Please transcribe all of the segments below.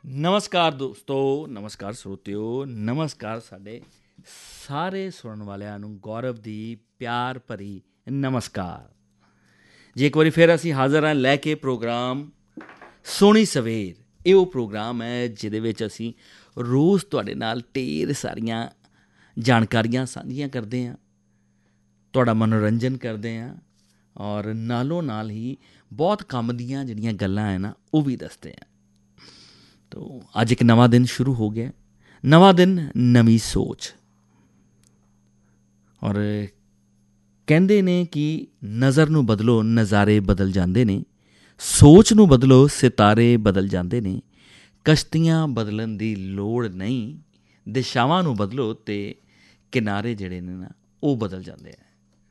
ਨਮਸਕਾਰ ਦੋਸਤੋ, ਨਮਸਕਾਰ ਸਰੋਤਿਓ, ਨਮਸਕਾਰ ਸਾਡੇ ਸਾਰੇ ਸੁਣਨ ਵਾਲਿਆਂ ਨੂੰ ਗੌਰਵ ਦੀ ਪਿਆਰ ਭਰੀ ਨਮਸਕਾਰ ਜੀ। ਇੱਕ ਵਾਰੀ ਫਿਰ ਅਸੀਂ ਹਾਜ਼ਰ ਹਾਂ ਲੈ ਕੇ ਪ੍ਰੋਗਰਾਮ ਸੋਹਣੀ ਸਵੇਰ। ਇਹ ਉਹ ਪ੍ਰੋਗਰਾਮ ਹੈ ਜਿਹਦੇ ਵਿੱਚ ਅਸੀਂ ਰੋਜ਼ ਤੁਹਾਡੇ ਨਾਲ ਢੇਰ ਸਾਰੀਆਂ ਜਾਣਕਾਰੀਆਂ ਸਾਂਝੀਆਂ ਕਰਦੇ ਹਾਂ, ਤੁਹਾਡਾ ਮਨੋਰੰਜਨ ਕਰਦੇ ਹਾਂ ਔਰ ਨਾਲੋਂ ਨਾਲ ਹੀ ਬਹੁਤ ਕੰਮ ਦੀਆਂ ਜਿਹੜੀਆਂ ਗੱਲਾਂ ਹੈ ਨਾ ਉਹ ਵੀ ਦੱਸਦੇ ਹਾਂ। ਤੋ ਅੱਜ ਇੱਕ ਨਵਾਂ ਦਿਨ ਸ਼ੁਰੂ ਹੋ ਗਿਆ, ਨਵਾਂ ਦਿਨ ਨਵੀਂ ਸੋਚ। ਔਰ ਕਹਿੰਦੇ ਨੇ ਕਿ ਨਜ਼ਰ ਨੂੰ ਬਦਲੋ ਨਜ਼ਾਰੇ ਬਦਲ ਜਾਂਦੇ ਨੇ, ਸੋਚ ਨੂੰ ਬਦਲੋ ਸਿਤਾਰੇ ਬਦਲ ਜਾਂਦੇ ਨੇ, ਕਸ਼ਤੀਆਂ ਬਦਲਣ ਦੀ ਲੋੜ ਨਹੀਂ, ਦਿਸ਼ਾਵਾਂ ਨੂੰ ਬਦਲੋ ਅਤੇ ਕਿਨਾਰੇ ਜਿਹੜੇ ਨੇ ਨਾ ਉਹ ਬਦਲ ਜਾਂਦੇ ਆ।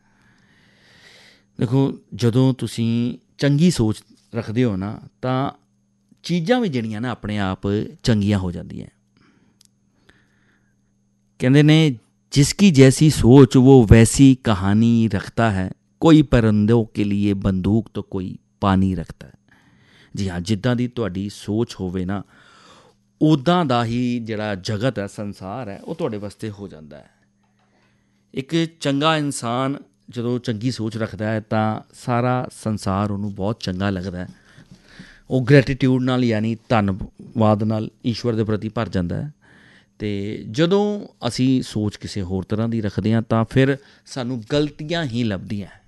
ਦੇਖੋ, ਜਦੋਂ ਤੁਸੀਂ ਚੰਗੀ ਸੋਚ ਰੱਖਦੇ ਹੋ ਨਾ ਤਾਂ ਚੀਜ਼ਾਂ ਵੀ ਜਿਹੜੀਆਂ ਨਾ ਆਪਣੇ ਆਪ ਚੰਗੀਆਂ ਹੋ ਜਾਂਦੀਆਂ। ਕਹਿੰਦੇ ਨੇ ਜਿਸकी जैसी सोच वो वैसी कहानी रखता है, कोई परिंदों के लिए बंदूक तो कोई पानी रखता है। ਜੀ ਹਾਂ, ਜਿੱਦਾਂ ਦੀ ਤੁਹਾਡੀ ਸੋਚ ਹੋਵੇ ਨਾ ਉੱਦਾਂ ਦਾ ਹੀ ਜਿਹੜਾ ਜਗਤ ਹੈ, ਸੰਸਾਰ ਹੈ, ਉਹ ਤੁਹਾਡੇ ਵਾਸਤੇ ਹੋ ਜਾਂਦਾ ਹੈ। ਇੱਕ ਚੰਗਾ ਇਨਸਾਨ ਜਦੋਂ ਚੰਗੀ ਸੋਚ ਰੱਖਦਾ ਹੈ ਤਾਂ ਸਾਰਾ ਸੰਸਾਰ ਉਹਨੂੰ ਬਹੁਤ ਚੰਗਾ ਲੱਗਦਾ ਹੈ। ਉਹ ਗ੍ਰੈਟੀਟਿਊਡ ਨਾਲ ਯਾਨੀ ਧੰਨਵਾਦ ਨਾਲ ਈਸ਼ਵਰ ਦੇ ਪ੍ਰਤੀ ਭਰ ਜਾਂਦਾ ਹੈ। ਅਤੇ ਜਦੋਂ ਅਸੀਂ ਸੋਚ ਕਿਸੇ ਹੋਰ ਤਰ੍ਹਾਂ ਦੀ ਰੱਖਦੇ ਹਾਂ ਤਾਂ ਫਿਰ ਸਾਨੂੰ ਗਲਤੀਆਂ ਹੀ ਲੱਭਦੀਆਂ।